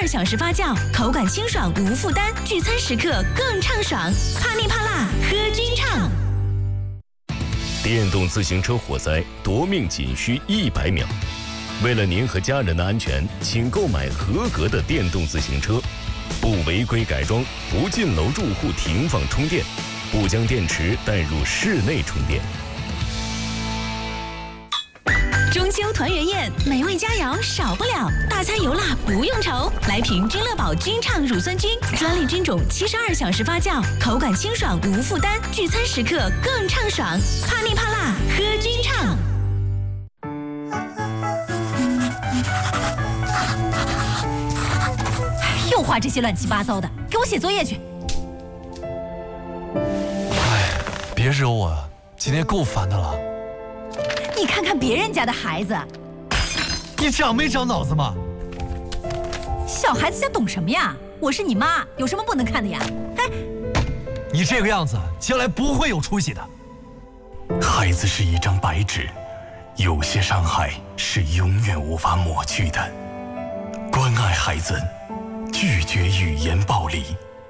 72小时发酵，口感清爽无负担，聚餐时刻更畅爽。啪哩啪啦，喝君畅。 电动自行车火灾夺命仅需100秒。为了您和家人的安全，请购买合格的电动自行车，不违规改装，不进楼住户停放充电，不将电池带入室内充电。 中秋团圆宴，美味佳肴少不了，大餐油辣不用愁。来瓶君乐宝君畅乳酸菌，专利菌种，72小时发酵，口感清爽无负担，聚餐时刻更畅爽。啪哩啪啦，喝君畅。 又画这些乱七八糟的，给我写作业去。 哎，别惹我啊，今天够烦的了。 你看看别人家的孩子， 你长没长脑子吗？ 小孩子家懂什么呀？我是你妈，有什么不能看的呀？哎， 你这个样子，将来不会有出息的。 孩子是一张白纸，有些伤害是永远无法抹去的。关爱孩子，拒绝语言暴力。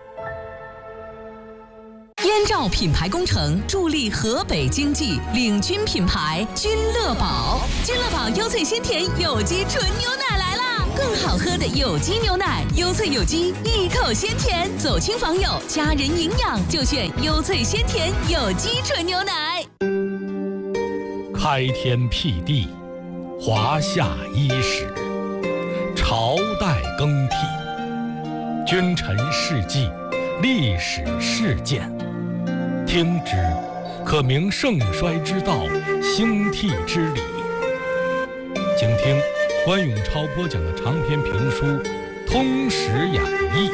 燕赵品牌工程助力河北经济，领军品牌君乐宝。君乐宝优萃鲜甜有机纯牛奶来啦！更好喝的有机牛奶，优萃有机，一口鲜甜，走亲访友，家人营养就选优萃鲜甜有机纯牛奶。 开天辟地，华夏伊始，朝代更替，君臣事迹，历史事件。听之，可明盛衰之道，兴替之理。请听关永超播讲的长篇评书《通史演义》。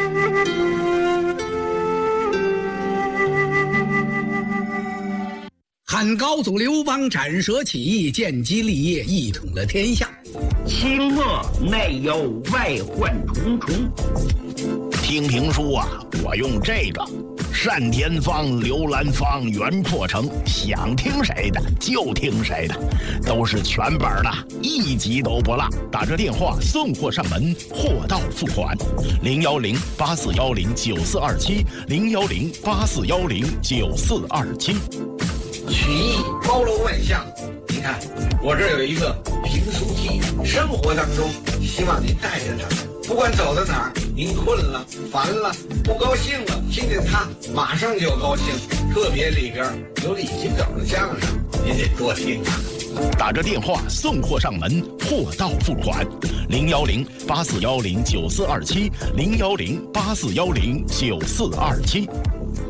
汉高祖刘邦斩蛇起义，建基立业，一统了天下。 清末内忧外患重重。听评书啊，我用这个单田芳、刘兰芳、袁阔成，想听谁的就听谁的，都是全本的，一集都不落。打这电话送货上门，货到付款。010-8410-9427，010-8410-9427。 曲艺包罗万象，你看我这有一个评书题，生活当中希望您带着它，不管走到哪儿，您困了、烦了、不高兴了，听见它马上就高兴。特别里边有李金斗的相声，您得多听啊。 打着电话送货上门，货到付款。010-8410-9427，010-8410-9427。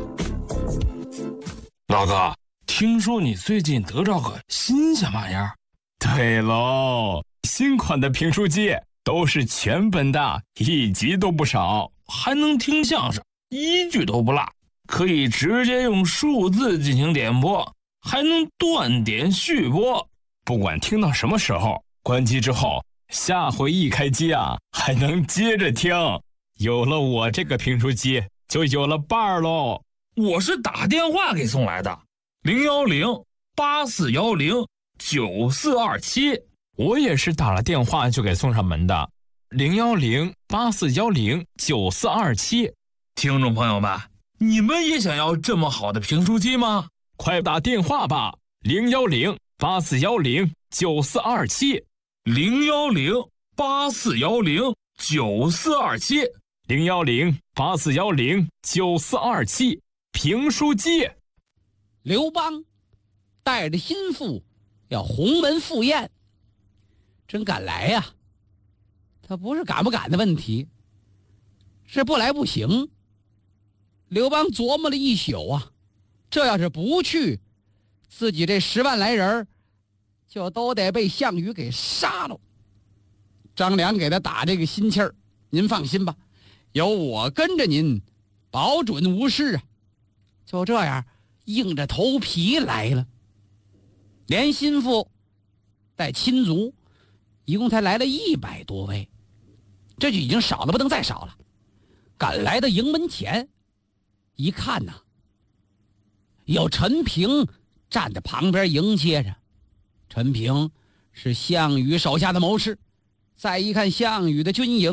老哥，听说你最近得着个新鲜玩意儿？ 对喽，新款的评书机都是全本的，一集都不少， 还能听相声，一句都不落，可以直接用数字进行点播，还能断点续播。 不管听到什么时候，关机之后，下回一开机啊，还能接着听。有了我这个评书机，就有了伴儿喽。 我是打电话给送来的，010-8410-9427。 我也是打了电话就给送上门的，010-8410-9427。 听众朋友们，你们也想要这么好的评书机吗？ 快打电话吧，010-8410-9427。 010-8410-9427。 010-8410-9427。评书机。 刘邦带着心腹要鸿门赴宴，真敢来呀！他不是敢不敢的问题，是不来不行。刘邦琢磨了一宿啊，这要是不去，自己这10万来人就都得被项羽给杀了。张良给他打这个心气儿，您放心吧，有我跟着您，保准无事啊。就这样硬着头皮来了，连心腹带亲族一共才来了100多位，这就已经少的不能再少了。赶来的营门前一看呐，有陈平站在旁边迎接着。陈平是项羽手下的谋士，再一看项羽的军营，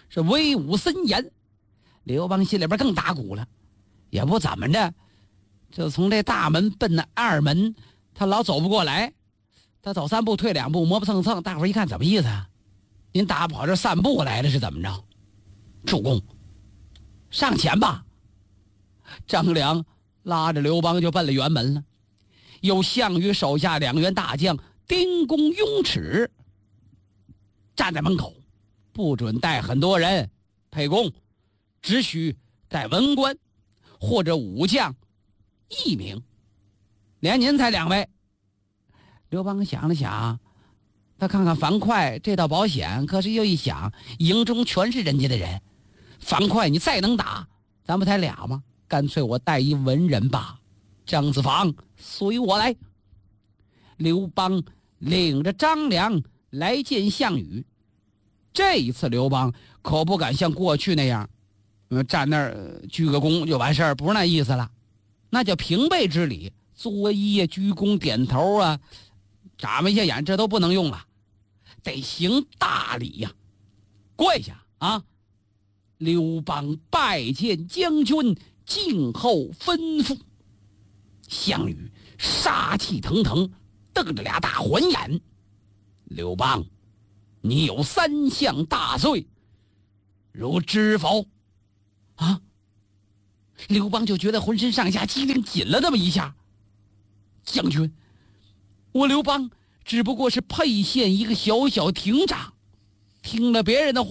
是威武森严。刘邦心里边更打鼓了，也不怎么着，就从这大门奔那二门，他老走不过来，他走3步退2步，磨磨蹭蹭。大伙儿一看，怎么意思啊？您打跑这散步来了是怎么着？主公，上前吧。张良拉着刘邦就奔了辕门了。有项羽手下2员大将丁公、雍齿站在门口，不准带很多人沛公，只许带文官或者武将1名，连您才2位。刘邦想了想，他看看樊哙这道保险，可是又一想，营中全是人家的人，樊哙你再能打，咱不才俩吗？干脆我带一文人吧。张子房，随我来。刘邦领着张良来见项羽。这一次刘邦可不敢像过去那样，站那儿鞠个躬就完事儿，不是那意思了，那叫平辈之礼，作揖啊、鞠躬、点头啊、眨巴一下眼，这都不能用了，得行大礼呀，跪下啊！刘邦拜见将军，静候吩咐。项羽杀气腾腾，瞪着俩大环眼。刘邦，你有3项大罪，如知否？啊！刘邦就觉得浑身上下机灵紧了那么一下。将军，我刘邦只不过是沛县一个小小亭长，听了别人的话